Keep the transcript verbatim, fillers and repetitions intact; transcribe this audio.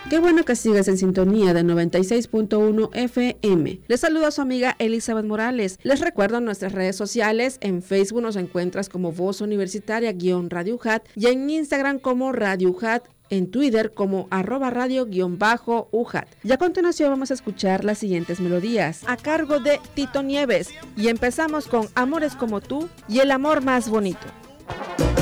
Qué bueno que sigas en sintonía de noventa y seis punto uno F M. Les saluda a su amiga Elizabeth Morales. Les recuerdo nuestras redes sociales. En Facebook nos encuentras como Voz Universitaria-Radio U J A T y en Instagram como Radio U J A T, en Twitter como arroba radio-U J A T. Y a continuación vamos a escuchar las siguientes melodías a cargo de Tito Nieves. Y empezamos con Amores como tú y El amor más bonito.